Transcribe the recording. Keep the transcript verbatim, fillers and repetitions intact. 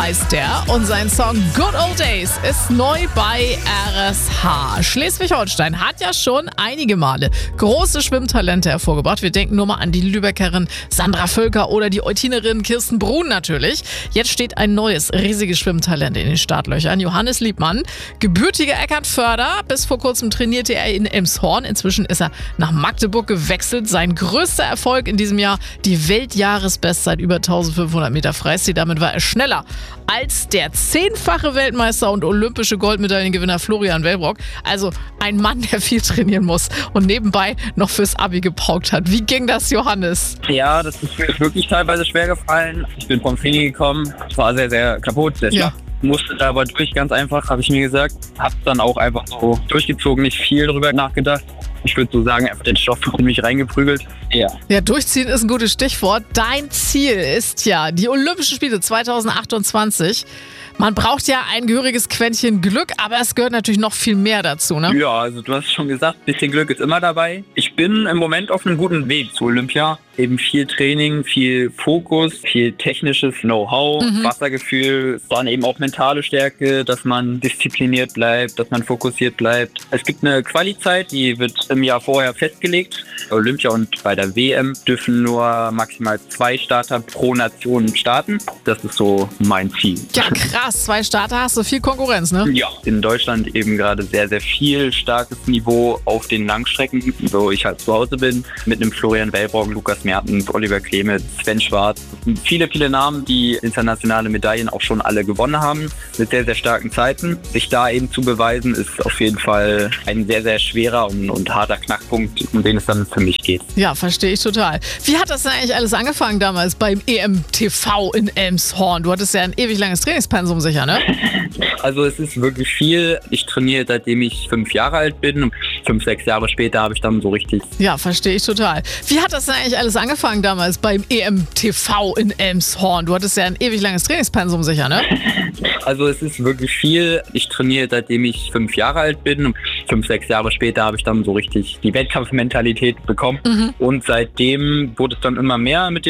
heißt der und sein Song Good Old Days ist neu bei R S H. Schleswig-Holstein hat ja schon einige Male große Schwimmtalente hervorgebracht. Wir denken nur mal an die Lübeckerin Sandra Völker oder die Eutinerin Kirsten Brun natürlich. Jetzt steht ein neues, riesiges Schwimmtalent in den Startlöchern. Johannes Liebmann, gebürtiger Eckernförder. Bis vor kurzem trainierte er in Elmshorn. Inzwischen ist er nach Magdeburg gewechselt. Sein größter Erfolg in diesem Jahr, die Weltjahresbestzeit über eintausendfünfhundert Meter Freistil. Damit war er schneller als der zehnfache Weltmeister und olympische Goldmedaillengewinner Florian Wellbrock. Also ein Mann, der viel trainieren muss und nebenbei noch fürs Abi gepaukt hat. Wie ging das, Johannes? Ja, das ist mir wirklich teilweise schwer gefallen. Ich bin vom Training gekommen, war sehr, sehr kaputt, sehr schwach. Ja. Musste da aber durch, ganz einfach, habe ich mir gesagt. Hab's dann auch einfach so durchgezogen, nicht viel drüber nachgedacht. Ich würde so sagen, einfach den Stoff in mich reingeprügelt. Ja. Ja, durchziehen ist ein gutes Stichwort. Dein Ziel ist ja die Olympischen Spiele zweitausendachtundzwanzig. Man braucht ja ein gehöriges Quäntchen Glück, aber es gehört natürlich noch viel mehr dazu, ne? Ja, also du hast schon gesagt, ein bisschen Glück ist immer dabei. Ich bin im Moment auf einem guten Weg zu Olympia. Eben viel Training, viel Fokus, viel technisches Know-how, mhm. Wassergefühl, dann eben auch mentale Stärke, dass man diszipliniert bleibt, dass man fokussiert bleibt. Es gibt eine Quali-Zeit, die wird im Jahr vorher festgelegt. Bei Olympia und bei der W M dürfen nur maximal zwei Starter pro Nation starten. Das ist so mein Ziel. Ja, krass. Zwei Starter, hast du viel Konkurrenz, ne? Ja, in Deutschland eben gerade sehr, sehr viel starkes Niveau auf den Langstrecken, wo ich halt zu Hause bin, mit einem Florian Wellbrock, Lukas Mertens, Oliver Kleme, Sven Schwarz. Viele, viele Namen, die internationale Medaillen auch schon alle gewonnen haben, mit sehr, sehr starken Zeiten. Sich da eben zu beweisen, ist auf jeden Fall ein sehr, sehr schwerer und, und harter Knackpunkt, um den es dann für mich geht. Ja, verstehe ich total. Wie hat das denn eigentlich alles angefangen damals beim E M T V in Elmshorn? Du hattest ja ein ewig langes Trainingspensum sicher, ne? Also es ist wirklich viel. Ich trainiere, seitdem ich fünf Jahre alt bin. Fünf, sechs Jahre später habe ich dann so richtig... Ja, verstehe ich total. Wie hat das denn eigentlich alles angefangen damals beim E M T V in Elmshorn? Du hattest ja ein ewig langes Trainingspensum sicher, ne? Also es ist wirklich viel. Ich trainiere, seitdem ich fünf Jahre alt bin. Fünf, sechs Jahre später habe ich dann so richtig die Wettkampfmentalität bekommen. Mhm. Und seitdem wurde es dann immer mehr mit dem